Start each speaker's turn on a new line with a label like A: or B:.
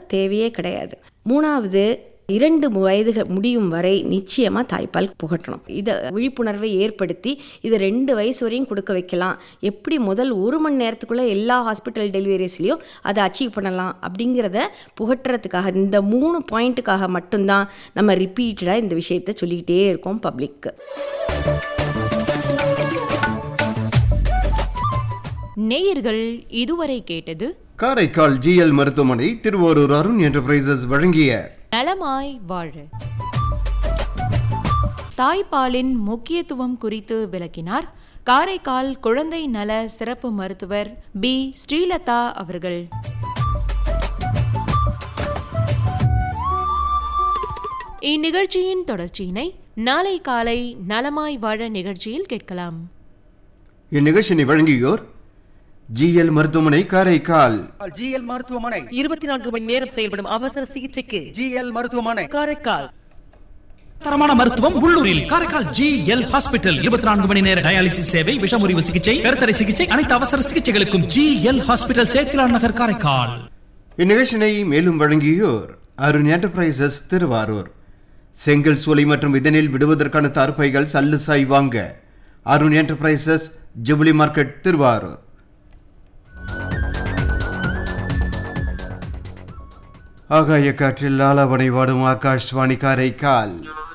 A: தேவையே கிடையாது. 3வது 2 வயது முடியும் வரை நிச்சயமாக தாய்ப்பால் புகட்டணும். இதை விழிப்புணர்வை ஏற்படுத்தி இதை 2 வயசு வரையும் கொடுக்க வைக்கலாம். எப்படி முதல் 1 மணி நேரத்துக்குள்ளே எல்லா ஹாஸ்பிட்டல் டெலிவரிஸ்லேயும் அதை அச்சீவ் பண்ணலாம் அப்படிங்கிறத புகட்டுறதுக்காக இந்த 3 பாயிண்ட்டுக்காக மட்டும்தான் நம்ம ரிப்பீட்டடாக இந்த விஷயத்தை சொல்லிக்கிட்டே இருக்கோம் பப்ளிக்கு.
B: நேயர்கள் இதுவரை கேட்டது
C: காரைக்கால் GL மருத்துவமனை, திருவாரூர் அருண் என்டர்பிரைசஸ் வழங்கிய
B: நலமாய் வாழ. தாய்ப்பாலின் முக்கியத்துவம் குறித்து விளக்கினார் காரைக்கால் குழந்தை நல சிறப்பு மருத்துவர் பி. ஸ்ரீலதா அவர்கள். இந்நிகழ்ச்சியின் தொடர்ச்சியினை நாளை காலை நலமாய் வாழ நிகழ்ச்சியில் கேட்கலாம்.
C: இந்நிகழ்ச்சியை வழங்கியோர் GL மருத்துவமனை, காரைக்கால்.
D: GL மருத்துவமனை
E: 24 மணி நேரம் செயல்படும் அவசர சிகிச்சைக்கு
D: GL மருத்துவமனை,
E: காரைக்கால்.
F: தரமான மருத்துவம் உள்ளூரில் காரைக்கால் GL ஹாஸ்பிட்டல். 24 மணி நேர டயாலிசிஸ் சேவை, விஷமுறிவு சிகிச்சை, கருத்தடை சிகிச்சை, அனைத்து அவசர சிகிச்சைகளுக்கும் GL ஹாஸ்பிட்டல், சேத்திலான் நகர், காரைக்கால்.
C: இந்நிகழ்ச்சியை மேலும் வழங்கியோர் அருண் என்டர்பிரைசஸ், திருவாரூர். செங்கல், சூளை மற்றும் இதனில் விடுவதற்கான தார்ப்பைகள் சல்லுசாய் வாங்க Arun enterprises, jubilee market, Thiruvarur. ஆகாய காற்றில் ஆலாவனை வாடும் ஆகாஷ்வாணி, காரைக்கால்.